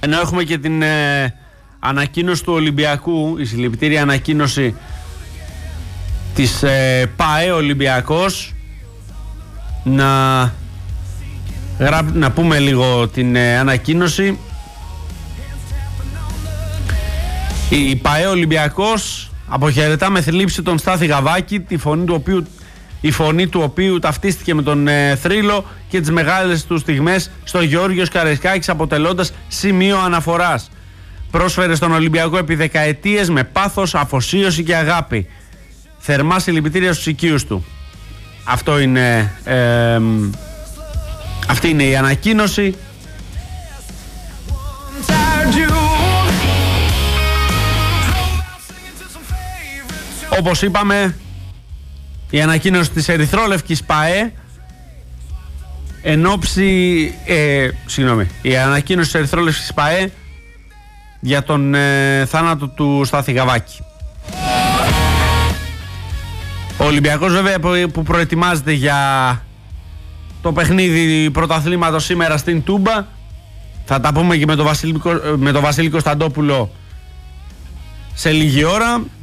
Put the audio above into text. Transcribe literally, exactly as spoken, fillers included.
Ενώ έχουμε και την ε, ανακοίνωση του Ολυμπιακού, η συλληπιτήρια ανακοίνωση της ε, ΠΑΕ Ολυμπιακός. Να, γρά... να πούμε λίγο την ε, ανακοίνωση. Η ΠΑΕ Ολυμπιακός αποχαιρετά με θλίψη τον Στάθη Γαβάκη, τη φωνή του οποίου, η φωνή του οποίου ταυτίστηκε με τον ε, θρύλο και τις μεγάλες του στιγμές στο Γεώργιος Καραϊσκάκης, αποτελώντας σημείο αναφοράς. Πρόσφερε στον Ολυμπιακό επί δεκαετίες με πάθος, αφοσίωση και αγάπη. Θερμά συλληπιτήρια στους οικείους του. Αυτό είναι, ε, αυτή είναι η ανακοίνωση. Όπως είπαμε, η ανακοίνωση της Ερυθρόλευκης ΠΑΕ εν ώψη, ε, συγγνώμη, η ανακοίνωση της Ερυθρόλευκης ΠΑΕ για τον ε, θάνατο του Στάθη Γαβάκη. Ο Ολυμπιακός βέβαια που προετοιμάζεται για το παιχνίδι πρωταθλήματος σήμερα στην Τούμπα, θα τα πούμε και με τον Βασίλη, με τον Βασίλη Κωνσταντόπουλο σε λίγη ώρα.